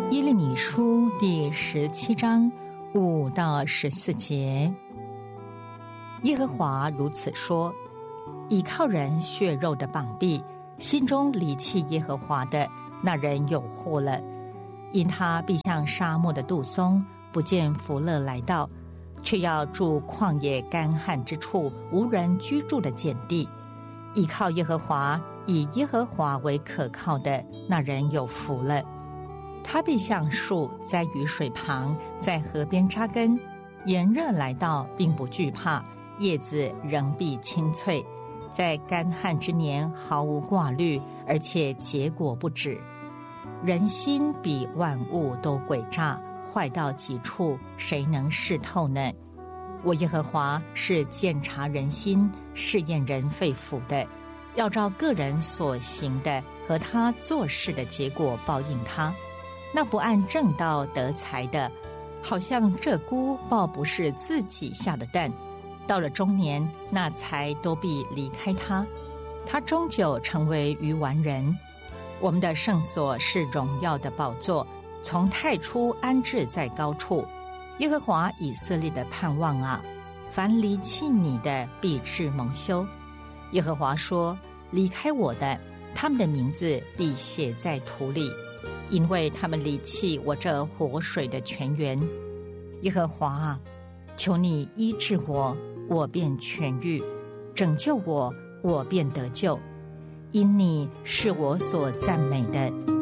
耶利米书第17章5到14节。耶和华如此说：倚靠人血肉的膀臂，心中离弃耶和华的，那人有祸了。因他必像沙漠的杜松，不见福乐来到，却要住旷野干旱之处，无人居住的碱地。倚靠耶和华，以耶和华为可靠的，那人有福了。他必像树栽于水旁，在河边扎根，炎热来到，并不惧怕，叶子仍必青翠，在干旱之年毫无挂虑，而且结果不止。人心比万物都诡诈，坏到极处，谁能识透呢？我耶和华是鉴察人心，试验人肺腑的，要照个人所行的和他做事的结果报应他。那不按正道得财的，好像鹧鸪抱不是自己下的蛋，到了中年，那财都必离开他，他终究成为愚顽人。我们的圣所是荣耀的宝座，从太初安置在高处。耶和华以色列的盼望啊，凡离弃你的必致蒙羞。耶和华说：离开我的，他们的名字必写在土里，因为他们离弃我这活水的泉源。耶和华啊，求你医治我，我便痊愈；拯救我，我便得救。因你是我所赞美的。